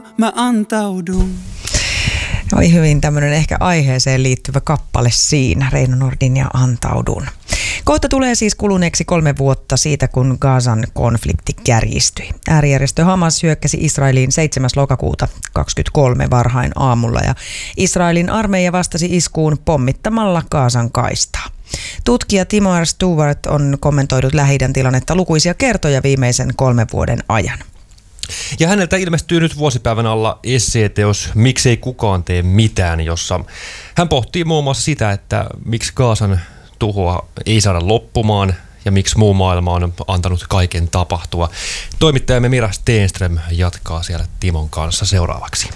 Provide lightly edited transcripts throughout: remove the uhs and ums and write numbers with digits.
mä antaudun. Oli hyvin tämmöinen ehkä aiheeseen liittyvä kappale siinä, Reino Nordin ja Antaudun. Kohta tulee siis kuluneeksi 3 vuotta siitä, kun Gazan konflikti kärjistyi. Äärijärjestö Hamas hyökkäsi Israeliin 7. lokakuuta 2023 varhain aamulla ja Israelin armeija vastasi iskuun pommittamalla Gazan kaistaa. Tutkija Timo R. Stewart on kommentoinut Lähi-idän tilannetta lukuisia kertoja viimeisen 3 vuoden ajan. Ja häneltä ilmestyy nyt vuosipäivän alla esseeteos Miksei kukaan tee mitään, jossa hän pohtii muun muassa sitä, että miksi Gazan tuhoa ei saada loppumaan ja miksi muu maailma on antanut kaiken tapahtua. Toimittajamme Mira Stenström jatkaa siellä Timon kanssa seuraavaksi.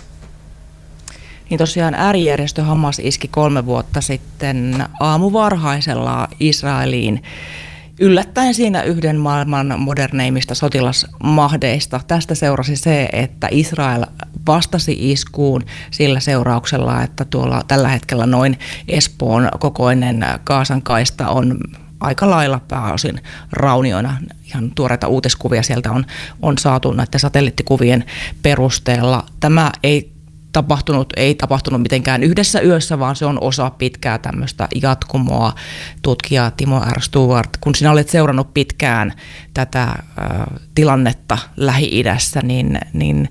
Niin tosiaan äärijärjestö Hamas iski 3 vuotta sitten aamuvarhaisella Israeliin. Yllättäen siinä yhden maailman moderneimmista sotilasmahdeista. Tästä seurasi se, että Israel vastasi iskuun sillä seurauksella, että tuolla tällä hetkellä noin Espoon kokoinen Gazan kaista on aika lailla pääosin raunioina. Ihan tuoreita uutiskuvia sieltä on saatu näiden satelliittikuvien perusteella. Tämä ei tapahtunut mitenkään yhdessä yössä, vaan se on osa pitkää tämmöistä jatkumoa. Tutkija Timo R. Stewart, kun sinä olet seurannut pitkään tätä tilannetta Lähi-idässä, niin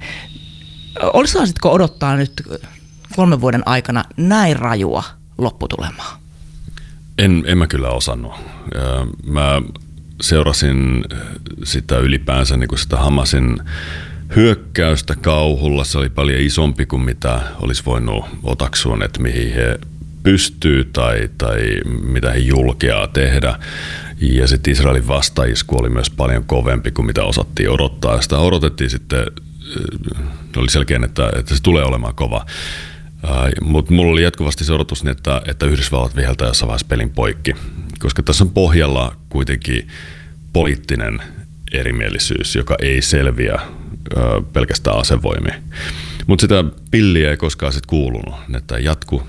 olisitko odottaa nyt 3 vuoden aikana näin rajua lopputulemaa? En mä kyllä osannut. Mä seurasin sitä ylipäänsä niin kuin sitä Hamasin hyökkäystä kauhulla. Se oli paljon isompi kuin mitä olisi voinut otaksua, että mihin he pystyy tai mitä he julkeaa tehdä. Ja sitten Israelin vastaisku oli myös paljon kovempi kuin mitä osattiin odottaa. Ja sitä odotettiin sitten, oli selkeä, että se tulee olemaan kova. Mutta mulla oli jatkuvasti se odotus, että Yhdysvallat viheltää jossain vaiheessa pelin poikki. Koska tässä on pohjalla kuitenkin poliittinen erimielisyys, joka ei selviä pelkästään asevoimia. Mutta sitä pilliä ei koskaan sitten kuulunut, että jatkuu.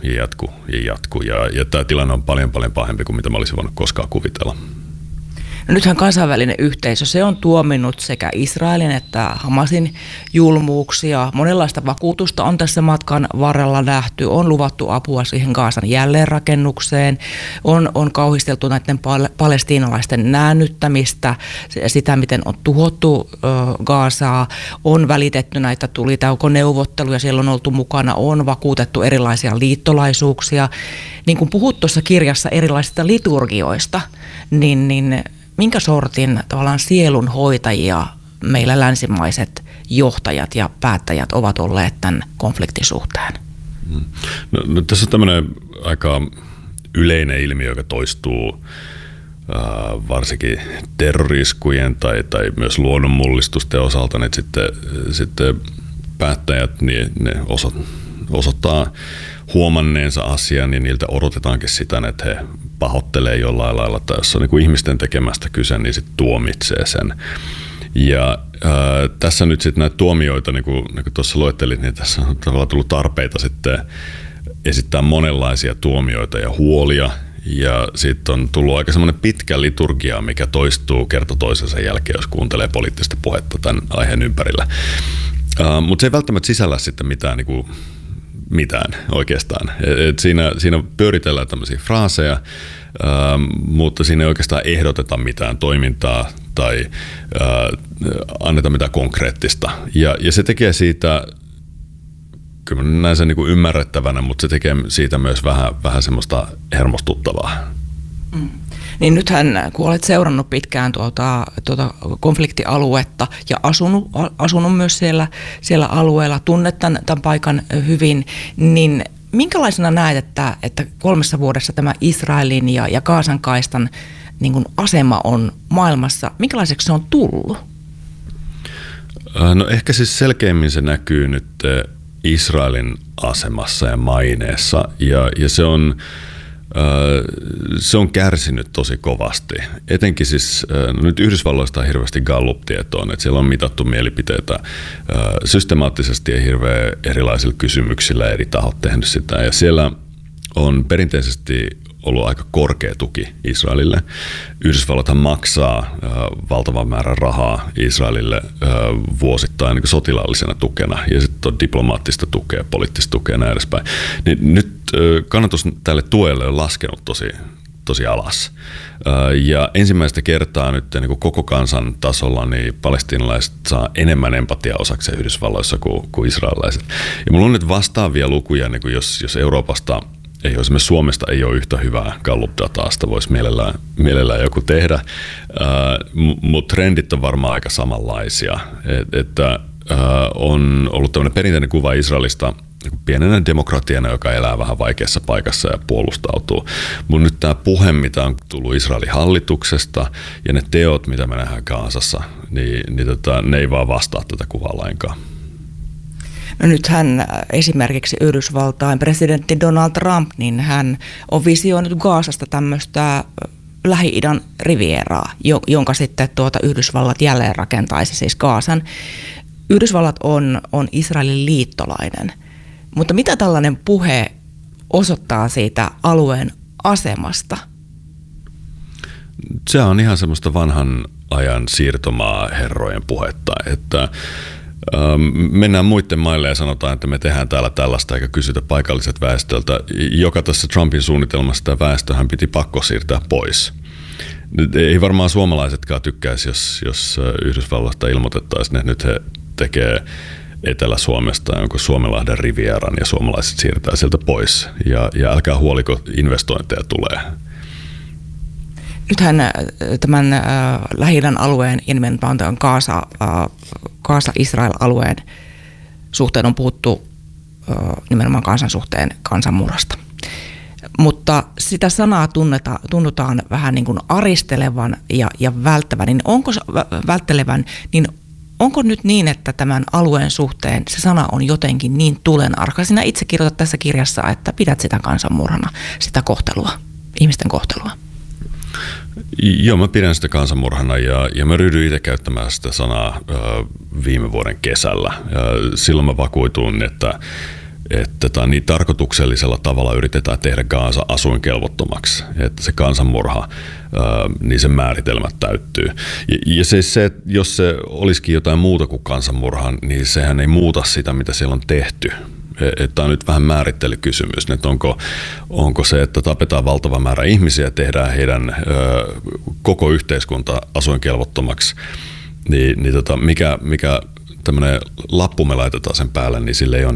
Ja tämä tilanne on paljon pahempi kuin mitä mä olisin voinut koskaan kuvitella. No nythän kansainvälinen yhteisö, se on tuominnut sekä Israelin että Hamasin julmuuksia. Monenlaista vakuutusta on tässä matkan varrella nähty. On luvattu apua siihen Gazan jälleenrakennukseen. On kauhisteltu näiden palestiinalaisten näännyttämistä, sitä miten on tuhottu Gazaa. On välitetty näitä tulitaukoneuvotteluja, siellä on oltu mukana. On vakuutettu erilaisia liittolaisuuksia. Niin kuin puhut tuossa kirjassa erilaisista liturgioista, niin minkä sortin tavallaan sielunhoitajia meillä länsimaiset johtajat ja päättäjät ovat olleet tämän konfliktin suhteen? No, tässä on tämmöinen aika yleinen ilmiö, joka toistuu varsinkin terroriskujen tai myös luonnonmullistusten osalta, niin sitten päättäjät niin ne osoittaa huomanneensa asian, niin niiltä odotetaankin sitä, että he pahoittelee jollain lailla, tai jos on niin kuin ihmisten tekemästä kyse, niin sitten tuomitsee sen. Ja tässä nyt sitten näitä tuomioita, niin kuin tuossa luettelit, niin tässä on tavallaan tullut tarpeita sitten esittää monenlaisia tuomioita ja huolia, ja sitten on tullut aika semmoinen pitkä liturgia, mikä toistuu kerta toisensa jälkeen, jos kuuntelee poliittista puhetta tämän aiheen ympärillä. Mutta se ei välttämättä sisällä sitten mitään oikeastaan. Siinä pyöritellään tämmöisiä fraaseja, mutta siinä ei oikeastaan ehdoteta mitään toimintaa tai anneta mitään konkreettista. Ja se tekee siitä, kyllä näin sen niin kuin ymmärrettävänä, mutta se tekee siitä myös vähän semmoista hermostuttavaa. Niin nythän, kun olet seurannut pitkään tuota konfliktialuetta ja asunut myös siellä alueella, tunnet tämän paikan hyvin, niin minkälaisena näet, että 3 vuodessa tämä Israelin ja Gazan kaistan niin kuin asema on maailmassa, minkälaiseksi se on tullut? No ehkä siis selkeimmin se näkyy nyt Israelin asemassa ja maineessa, ja se on kärsinyt tosi kovasti. Etenkin siis, nyt Yhdysvalloista on hirveästi Gallup-tietoon, että siellä on mitattu mielipiteitä systemaattisesti ja hirveän erilaisilla kysymyksillä eri tahot tehnyt sitä. Ja siellä on perinteisesti ollut aika korkea tuki Israelille. Yhdysvallathan maksaa valtavan määrän rahaa Israelille vuosittain niin sotilaallisena tukena ja sitten on diplomaattista tukea, poliittista tukea ja näin edespäin. Niin nyt kannatus tälle tuelle on laskenut tosi alas. Ja ensimmäistä kertaa nyt niin kuin koko kansan tasolla niin palestiinalaiset saa enemmän empatiaa osakseen Yhdysvalloissa kuin israelilaiset. Ja mulla on nyt vastaavia lukuja, niin kuin jos Euroopasta ei ole, esimerkiksi Suomesta ei ole yhtä hyvää Gallup-dataa, sitä voisi mielellään joku tehdä, mutta trendit on varmaan aika samanlaisia. Että on ollut tämmöinen perinteinen kuva Israelista pienenä demokratiana, joka elää vähän vaikeassa paikassa ja puolustautuu. Mutta nyt tämä puhe, mitä on tullut Israelin hallituksesta ja ne teot, mitä me nähdään Gazassa, ne ei vaan vastaa tätä kuvaa lainkaan. No nythän esimerkiksi Yhdysvaltain presidentti Donald Trump, niin hän on visioinut Gazasta tämmöistä Lähi-idän rivieraa, jonka sitten Yhdysvallat jälleen rakentaisi, siis Gazan. Yhdysvallat on Israelin liittolainen, mutta mitä tällainen puhe osoittaa siitä alueen asemasta? Se on ihan semmoista vanhan ajan siirtomaaherrojen puhetta, että mennään muiden maille ja sanotaan, että me tehdään täällä tällaista eikä kysytä paikalliset väestöltä. Joka tässä Trumpin suunnitelmassa tämä väestöhän piti pakko siirtää pois. Ei varmaan suomalaisetkaan tykkäisi, jos Yhdysvalloista ilmoitettaisiin, että nyt he tekee Etelä-Suomesta jonkun Suomenlahden rivieran ja suomalaiset siirtää sieltä pois. Ja älkää huoliko, investointeja tulee. Nythän tämän Lähi-idän alueen ja nimenomaan Gaza-Israel-alueen suhteen on puhuttu nimenomaan kansan suhteen kansanmurhasta. Mutta sitä sanaa tunnutaan vähän niin kuin aristelevan ja välttelevän, niin onko nyt niin, että tämän alueen suhteen se sana on jotenkin niin tulenarka? Sinä itse kirjoitat tässä kirjassa, että pidät sitä kansanmurhana, sitä kohtelua, ihmisten kohtelua. Joo, mä pidän sitä kansanmurhana ja mä ryhdyin itse käyttämään sitä sanaa viime vuoden kesällä. Silloin mä vakuutuin, että niin tarkoituksellisella tavalla yritetään tehdä Gaza asuinkelvottomaksi, että se kansanmurha, niin sen määritelmät täyttyy. Ja se, jos se olisikin jotain muuta kuin kansanmurha, niin sehän ei muuta sitä, mitä siellä on tehty. Tämä on nyt vähän määrittelykysymys, että onko se, että tapetaan valtava määrä ihmisiä ja tehdään heidän koko yhteiskunta asuinkelvottomaksi, mikä tämmöinen lappu me laitetaan sen päälle, niin sillä ei ole